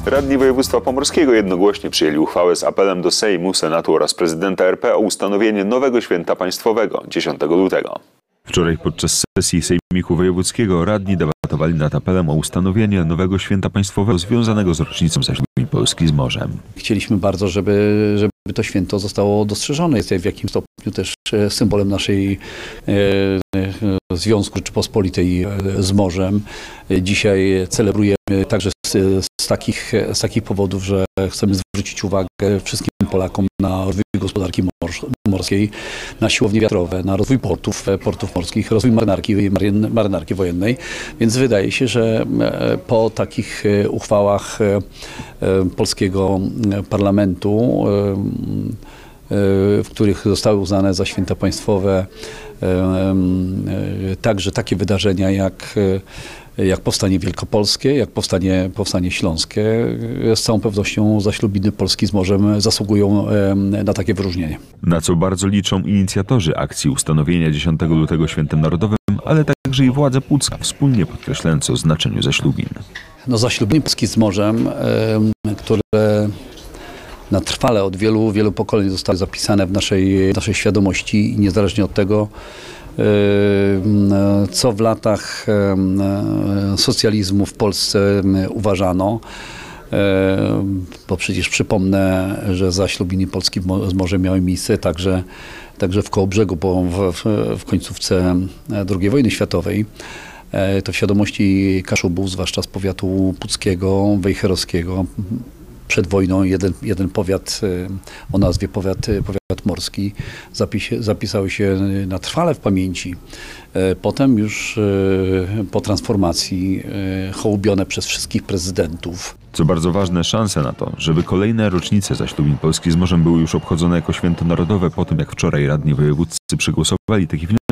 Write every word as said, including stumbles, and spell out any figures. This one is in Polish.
Radni województwa pomorskiego jednogłośnie przyjęli uchwałę z apelem do Sejmu, Senatu oraz prezydenta R P o ustanowienie nowego święta państwowego dziesiątego lutego. Wczoraj podczas sesji Sejmiku Wojewódzkiego radni debatowali nad apelem o ustanowienie nowego święta państwowego związanego z rocznicą zaślubin Polski z morzem. Chcieliśmy bardzo, żeby, żeby to święto zostało dostrzeżone. Jest w jakimś stopniu też symbolem naszej e, Związku Rzeczypospolitej z morzem. Dzisiaj celebrujemy także z, z, takich, z takich powodów, że chcemy zwrócić uwagę wszystkim Polakom na rozwój gospodarki morskiej, na siłownie wiatrowe, na rozwój portów, portów morskich, rozwój marynarki, marynarki wojennej. Więc wydaje się, że po takich uchwałach polskiego parlamentu, w których zostały uznane za święta państwowe także takie wydarzenia jak jak powstanie wielkopolskie, jak powstanie, powstanie śląskie, z całą pewnością zaślubiny Polski z morzem zasługują na takie wyróżnienie. Na co bardzo liczą inicjatorzy akcji ustanowienia dziesiątego lutego świętem narodowym, ale także i władze Pucka, wspólnie podkreślając o znaczeniu zaślubin. No, zaślubiny Polski z morzem, które na trwale od wielu, wielu pokoleń zostały zapisane w naszej, naszej świadomości i niezależnie od tego, co w latach socjalizmu w Polsce uważano, bo przecież przypomnę, że zaślubiny Polski z morzem miały miejsce także, także w Kołobrzegu, bo w, w, w końcówce drugiej wojny światowej. To w świadomości Kaszubów, zwłaszcza z powiatu puckiego, wejherowskiego, przed wojną jeden, jeden powiat o nazwie powiat, powiat morski zapis, zapisały się na trwale w pamięci. Potem już po transformacji hołubione przez wszystkich prezydentów. Co bardzo ważne, szanse na to, żeby kolejne rocznice zaślubin Polski z morzem były już obchodzone jako święto narodowe po tym, jak wczoraj radni wojewódzcy przegłosowali taki wniosek,